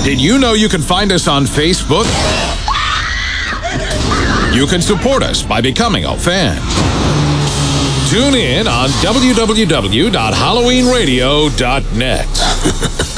Did you know you can find us on Facebook? You can support us by becoming a fan. Tune in on www.halloweenradio.net.